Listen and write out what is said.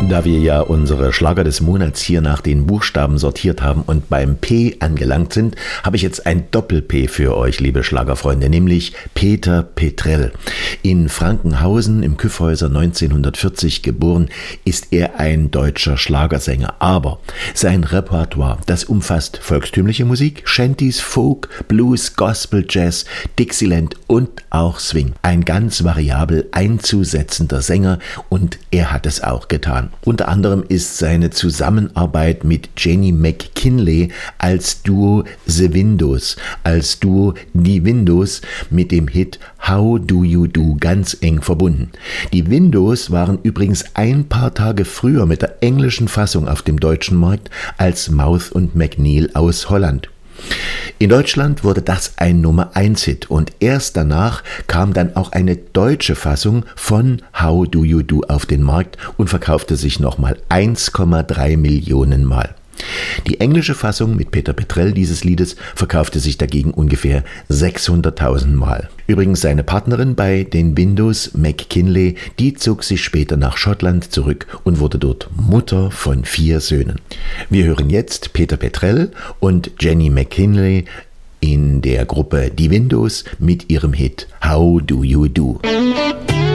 Da wir ja unsere Schlager des Monats hier nach den Buchstaben sortiert haben und beim P angelangt sind, habe ich jetzt ein Doppel-P für euch, liebe Schlagerfreunde, nämlich Peter Petrell. In Frankenhausen im Kyffhäuser 1940 geboren, ist er ein deutscher Schlagersänger. Aber sein Repertoire, das umfasst volkstümliche Musik, Shanties, Folk, Blues, Gospel, Jazz, Dixieland und auch Swing. Ein ganz variabel einzusetzender Sänger, und er hat es auch getan. Unter anderem ist seine Zusammenarbeit mit Jenny McKinley als Duo The Windows, als Duo Die Windows mit dem Hit How Do You Do ganz eng verbunden. Die Windows waren übrigens ein paar Tage früher mit der englischen Fassung auf dem deutschen Markt als Mouth und McNeil aus Holland. In Deutschland wurde das ein Nummer-1-Hit und erst danach kam dann auch eine deutsche Fassung von How Do You Do auf den Markt und verkaufte sich nochmal 1,3 Millionen Mal. Die englische Fassung mit Peter Petrell dieses Liedes verkaufte sich dagegen ungefähr 600.000 Mal. Übrigens seine Partnerin bei den Windows, McKinley, die zog sich später nach Schottland zurück und wurde dort Mutter von 4 Söhnen. Wir hören jetzt Peter Petrell und Jenny McKinley in der Gruppe Die Windows mit ihrem Hit How Do You Do.